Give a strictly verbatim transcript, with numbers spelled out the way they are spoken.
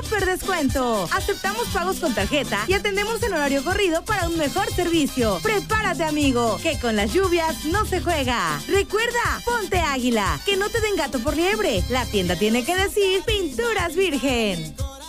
súper descuento. Aceptamos pagos con tarjeta y atendemos en horario corrido para un mejor servicio. Prepárate, amigo, que con las lluvias no se juega. Recuerda, ponte Águila, que no te den gato por liebre. La tienda tiene que decir Pinturas Virgen.